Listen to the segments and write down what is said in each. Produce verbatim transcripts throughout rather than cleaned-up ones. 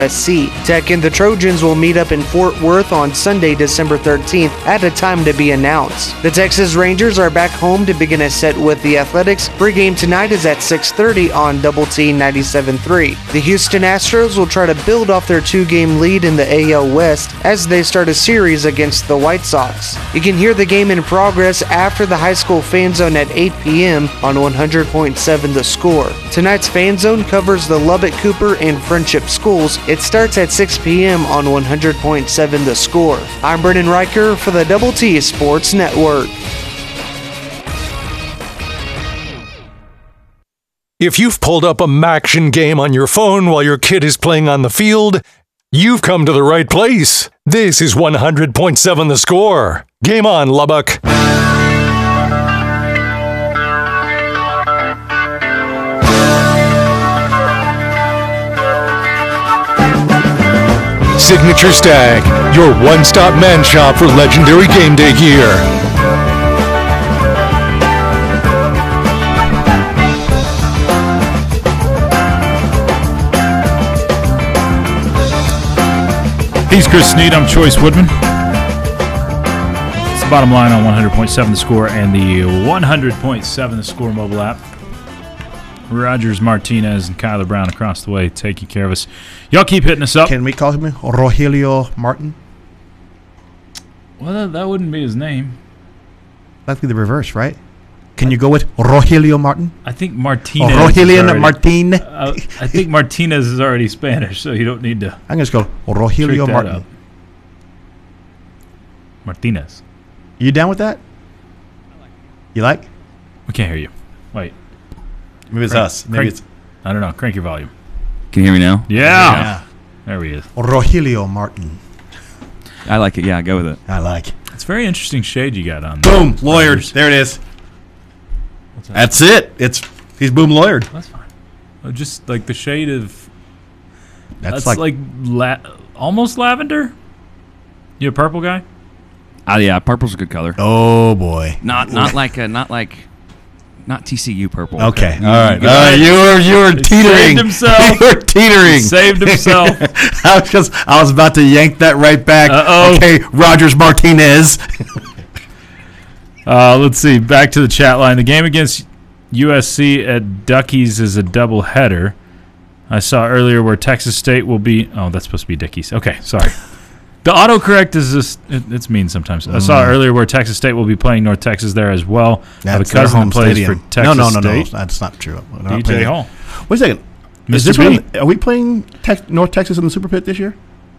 U S C. Tech and the Trojans will meet up in Fort Worth on Sunday, December thirteenth, at a time to be announced. The Texas Rangers are back home to begin a set with the Athletics. Pregame tonight is at six thirty on Double T ninety-seven point three. The Houston Astros will try to build off their two-game lead in the A L West as they start a series against the White Sox. You can hear the game in progress after the high school fan zone at eight p.m. on one hundred point seven The Score. Tonight's fan zone covers the Lubbock, Cooper, and Friendship schools. It starts at six p.m. on one hundred point seven The Score. I'm Brennan Riker for the Double T Sports Network. If you've pulled up a Maction game on your phone while your kid is playing on the field, you've come to the right place. This is one hundred point seven The Score. Game on, Lubbock. Signature Stag, your one-stop man shop for legendary game day gear. He's Chris Sneed. I'm Choice Woodman. It's the bottom line on one hundred point seven The Score and the one hundred point seven The Score mobile app. Rogers Martinez and Kyler Brown across the way taking care of us. Y'all keep hitting us up. Can we call him Rogelio Martin? Well, that, that wouldn't be his name. That'd be the reverse, right? Can you go with Rogelio Martin? I think Martinez. Or Rogelio Martin. Uh, I think Martinez is already Spanish, so you don't need to. I'm going to go Rogelio Martin. Up. Martinez. You down with that? You like? We can't hear you. Wait. Maybe it's crank, us. Maybe crank, it's. I don't know. Crank your volume. Can you hear me now? Yeah. yeah. There he is. Rogelio Martin. I like it. Yeah, go with it. I like it. It's a very interesting shade you got on. Boom. Lawyered. There it is. What's that? That's it. It's He's boom lawyered. That's fine. Oh, just like the shade of. That's, That's like, like la- almost lavender. You a purple guy? Uh, yeah, purple's a good color. Oh boy. Not not like a, not like not T C U purple. Okay. You, All right. You, All right. You were you were He teetering. saved himself. You were teetering. He saved himself. I was just I was about to yank that right back. Uh-oh. Okay, Rogers Martinez. uh, let's see. Back to the chat line. The game against U S C at Duckies is a doubleheader. I saw earlier where Texas State will be. Oh, that's supposed to be Dickies. Okay, sorry. The autocorrect is just, it, it's mean sometimes. Mm. I saw earlier where Texas State will be playing North Texas there as well. That's I have a cousin home that plays stadium. for Texas no, no, no, State. no. That's not true. D J Hall. Wait a second. Is Mister this B. one, are we playing Tex- North Texas in the Super Pit this year?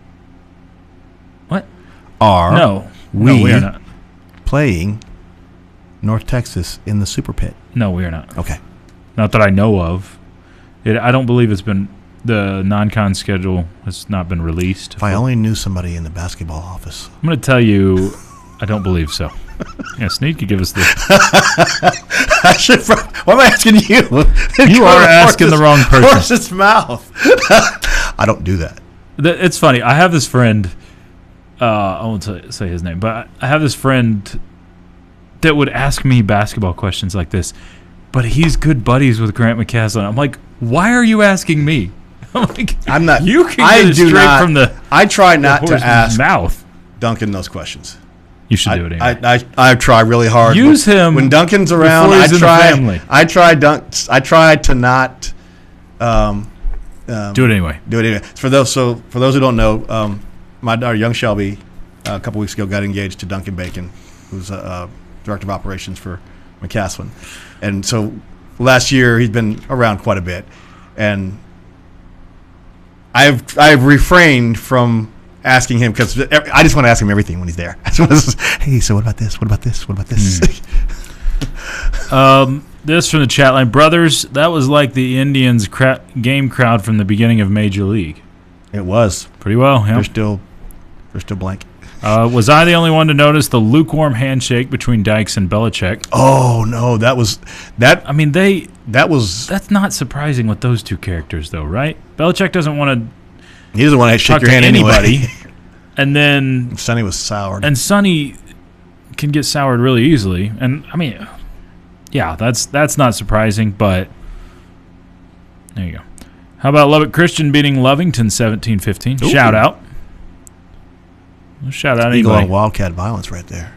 What? Are No. we, no, we are not. playing North Texas in the Super Pit? No, we are not. Okay. Not that I know of. It, I don't believe it's been, the non-con schedule has not been released. If I only knew somebody in the basketball office. I'm going to tell you, I don't believe so. Yeah, Sneed could give us the... I should, why am I asking you? You are asking the wrong person. Horse's mouth. I don't do that. It's funny. I have this friend, uh, I won't say, say his name, but I have this friend that would ask me basketball questions like this, but he's good buddies with Grant McCaslin. I'm like, why are you asking me? I'm like, I'm not. You can I get it do straight not, from the I try not to horse's ask mouth. Duncan those questions. You should I, do it anyway. I, I, I try really hard. Use when, him when Duncan's around. before I he's in the try. family. I try. Dunk. I try to not. Um, um, do it anyway. Do it anyway. For those so for those who don't know, um, my daughter, young Shelby, uh, a couple weeks ago got engaged to Duncan Bacon, who's a, a director of operations for McCaslin, and so last year he's been around quite a bit, and I've I've refrained from asking him because I just want to ask him everything when he's there. Hey, so what about this? What about this? What about this? Mm. um, this from the chat line, brothers. That was like the Indians' cra- game crowd from the beginning of Major League. It was pretty well. Yep. They're still they're still blank. Uh, was I the only one to notice the lukewarm handshake between Dykes and Belichick? Oh no, that was that. I mean, they that was that's not surprising with those two characters, though, right? Belichick doesn't want to. He doesn't want to shake your hand anybody. Anyway. And then Sonny was soured. And Sonny can get soured really easily. And I mean, yeah, that's that's not surprising. But there you go. How about Lubbock Christian beating Lovington seventeen fifteen? Shout out. Shout out Eagle anybody. on Wildcat violence right there.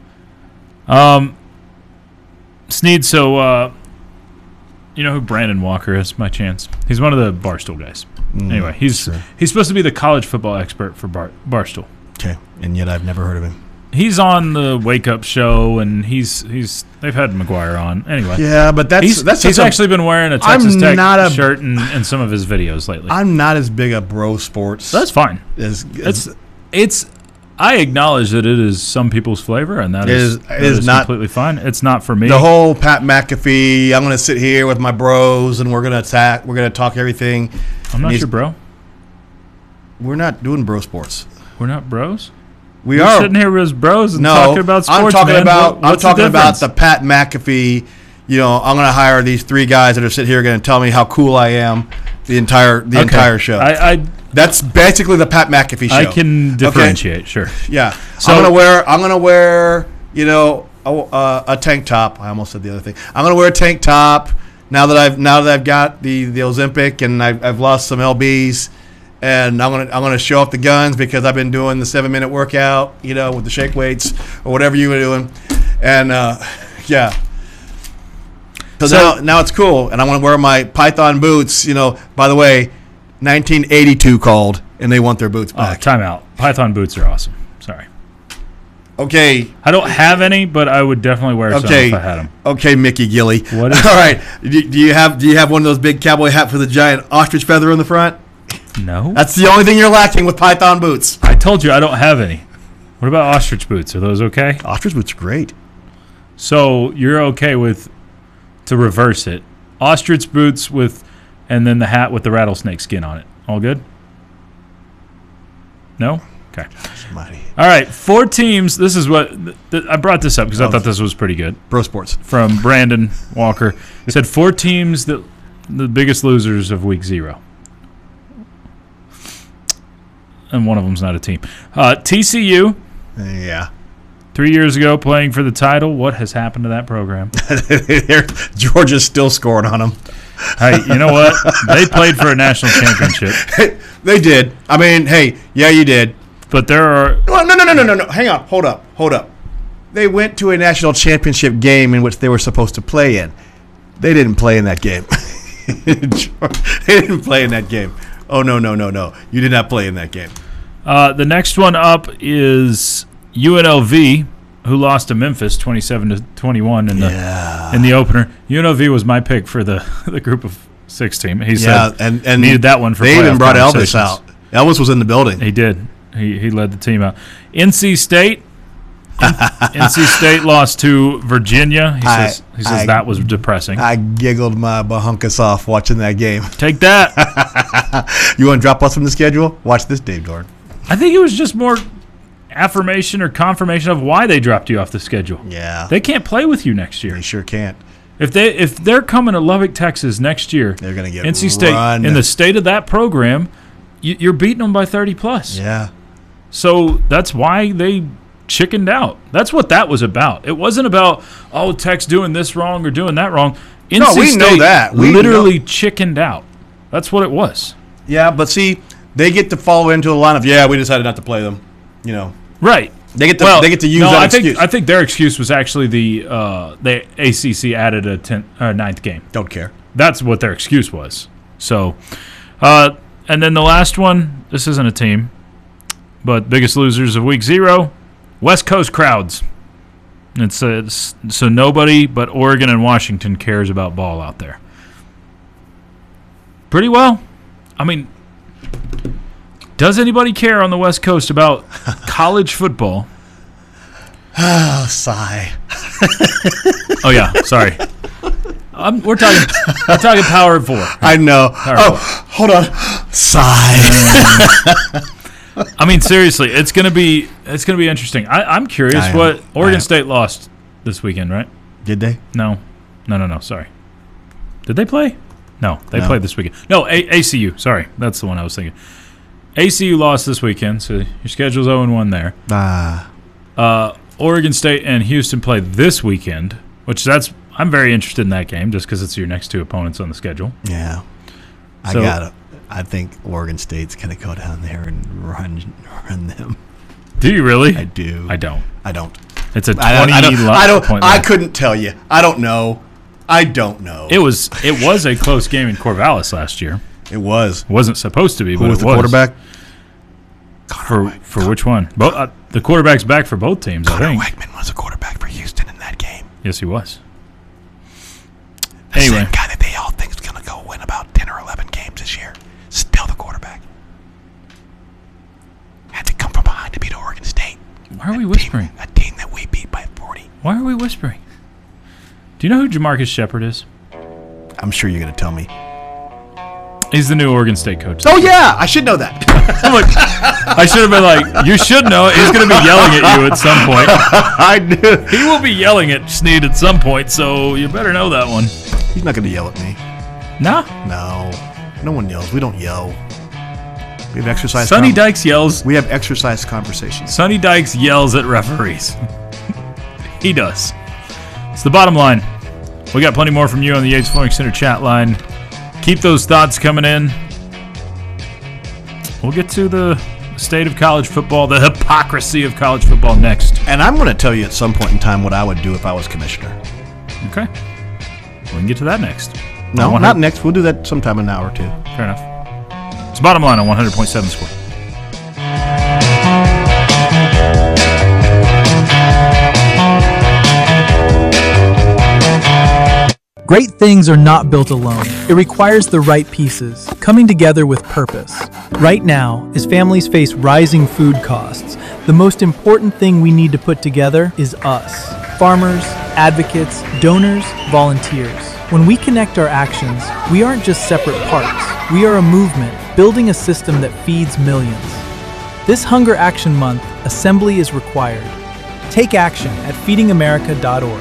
Um, Sneed, so uh, you know who Brandon Walker is, by chance? He's one of the Barstool guys. Mm, anyway, he's sure. he's supposed to be the college football expert for Bar- Barstool. Okay, and yet I've never heard of him. He's on the Wake Up Show, and he's he's they've had McGuire on. Anyway, Yeah, but that's he's, that's he's such a- actually been wearing a I'm Texas Tech not a- shirt in, in some of his videos lately. I'm not as big a bro sports. That's fine. as, It's as it's. I acknowledge that it is some people's flavor, and that It is, is- it that is is not- completely fine. It's not for me. the whole Pat McAfee. I'm going to sit here with my bros, and we're going to attack. We're going to talk everything. I'm not he's- your bro. We're not doing bro sports. We're not bros. We We're are sitting here as bros and no. talking about sports. I'm talking man. about. What- I'm what's talking about difference? the Pat McAfee. You know, I'm going to hire these three guys that are sitting here going to tell me how cool I am. The entire the Okay. entire show. I I, That's basically the Pat McAfee show. I can differentiate. Sure. Yeah. So- I'm gonna wear. I'm gonna wear. You know, a, uh, a tank top. I almost said the other thing. I'm gonna wear a tank top now that I've now that I've got the the Ozempic and I've, I've lost some lbs, and I'm gonna I'm gonna show off the guns because I've been doing the seven minute workout. You know, with the shake weights or whatever you were doing, and uh, yeah. So, So- now now it's cool, and I want to wear my Python boots. You know, by the way, nineteen eighty-two called, and they want their boots Oh, back. time out. Python boots are awesome. Sorry. Okay. I don't have any, but I would definitely wear some Okay, if I had them. okay, Mickey Gilly. What is- All right, do, do you have do you have one of those big cowboy hats with a giant ostrich feather in the front? No. That's the only thing you're lacking with Python boots. I told you I don't have any. What about ostrich boots? Are those okay? Ostrich boots are great. So you're okay with, to reverse it, ostrich boots with, and then the hat with the rattlesnake skin on it. All good? No? Okay. Mighty. All right. Four teams. This is what th- th- I brought this up because I Oh. thought this was pretty good. Bro sports. From Brandon Walker. He said four teams that the biggest losers of week zero. And one of them's not a team. Uh, T C U, Yeah. three years ago, playing for the title. What has happened to that program? Georgia's still scoring on them. Hey, you know what? They played for a national championship, They did. I mean, hey, yeah, you did. but there are Well, no, no, no, no, no, no. Hang on. Hold up. Hold up. They went to a national championship game in which they were supposed to play in. They didn't play in that game. They didn't play in that game. Oh, no, no, no, no. You did not play in that game. uh, the next one up is U N L V, who lost to Memphis twenty-seven to twenty-one in the Yeah. in the opener. U N L V was my pick for the, the group of six team. He Yeah, said and, and needed that one for they even playoff brought Elvis conversations. out. Elvis was in the building. He did. He he led the team out. N C State. N C State lost to Virginia. He I- says he says I- that was depressing. I giggled my bahunkus off watching that game. Take that. You want to drop us from the schedule? Watch this, Dave Dorn. I think it was just more affirmation or confirmation of why they dropped you off the schedule. Yeah. They can't play with you next year. They sure can't. If they if they're coming to Lubbock, Texas next year, They're going to get N C State run. in the state of that program, you, you're beating them by thirty plus. Yeah. So that's why they chickened out. That's what that was about. It wasn't about, oh, Tech's doing this wrong or doing that wrong. N C No, we know State that. We literally chickened out. That's what it was. Yeah, but see, they get to fall into the line of, yeah, we decided not to play them. You know, Right. they get to Well, they get to use no, that I think excuse. I think their excuse was actually the uh, the A C C added a tenth, uh, ninth game. Don't care. That's what their excuse was. So, uh, and then the last one. This isn't a team, but biggest losers of week zero, West Coast crowds. It's, uh, it's so nobody but Oregon and Washington cares about ball out there. Pretty well. I mean, does anybody care on the West Coast about college football? Oh, sigh. Oh yeah, sorry. Um, we're talking. We're talking Power Four. I know. right. Oh, hold on. Sigh. I mean, seriously, it's gonna be it's gonna be interesting. I, I'm curious I am. what I Oregon am. State lost this weekend, right? Did they? No, no, no, no. Sorry. Did they play? No, they No. played this weekend. No, A- ACU. Sorry, that's the one I was thinking. A C U lost this weekend, so your schedule's oh and one there. Ah. Uh, Oregon State and Houston play this weekend, which that's I'm very interested in that game just because it's your next two opponents on the schedule. Yeah. I So- got it. I think Oregon State's going to go down there and run run them. Do you really? I do. I don't. I don't. It's a twenty I don't. I don't. I, don't, point I line. couldn't tell you. I don't know. I don't know. It was it was a close game in Corvallis last year. It was. It wasn't supposed to be, Who but was it the was. quarterback? For for which one? Both uh, the quarterback's back for both teams, I Connor think. Wegman was a quarterback for Houston in that game. Yes, he was. The Anyway. same guy that they all think is going to go win about ten or eleven games this year. Still the quarterback. Had to come from behind to beat Oregon State. Why are we whispering? A team that we beat by forty. Why are we whispering? Do you know who Jamarcus Shepard is? I'm sure you're going to tell me. He's the new Oregon State coach. Oh, yeah. I should know that. Look, I should have been like, you should know. He's going to be yelling at you at some point. I knew. He will be yelling at Snead at some point, so you better know that one. He's not going to yell at me. Nah. No. No one yells. We don't yell. We have exercise. Sonny com- Dykes yells. We have exercise conversations. Sonny Dykes yells at referees. He does. It's the bottom line. We got plenty more from you on the Yates Flooring Center chat line. Keep those thoughts coming in. We'll get to the state of college football, the hypocrisy of college football next. And I'm going to tell you at some point in time what I would do if I was commissioner. Okay. We can get to that next. No, On one not hundred next. We'll do that sometime in an hour or two. Fair enough. It's bottom line on one hundred point seven Score. Great things are not built alone. It requires the right pieces, coming together with purpose. Right now, as families face rising food costs, the most important thing we need to put together is us. Farmers, advocates, donors, volunteers. When we connect our actions, we aren't just separate parts. We are a movement, building a system that feeds millions. This Hunger Action Month, assembly is required. Take action at feeding america dot org.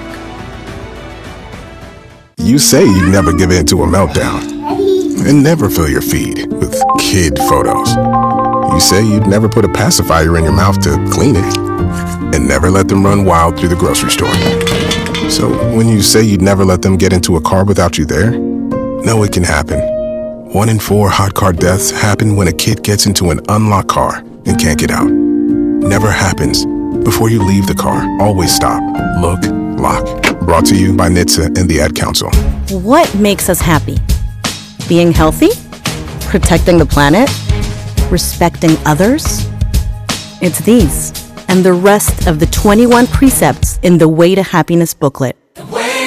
You say you never give in to a meltdown and never fill your feed with kid photos. You say you'd never put a pacifier in your mouth to clean it and never let them run wild through the grocery store. So when you say you'd never let them get into a car without you there, no, it can happen. One in four hot car deaths happen when a kid gets into an unlocked car and can't get out. Never happens. Before you leave the car, always stop, look, lock. Brought to you by N H T S A and the Ad Council. What makes us happy? Being healthy? Protecting the planet? Respecting others? It's these and the rest of the twenty-one precepts in the Way to Happiness booklet.